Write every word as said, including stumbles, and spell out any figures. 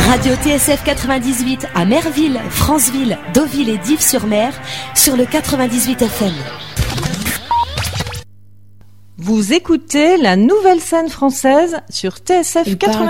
Radio T S F quatre-vingt-dix-huit à Merville, Franceville, Deauville et Dives-sur-Mer sur le quatre-vingt-dix-huit F M. Vous écoutez la nouvelle scène française sur T S F quatre-vingt-dix-huit.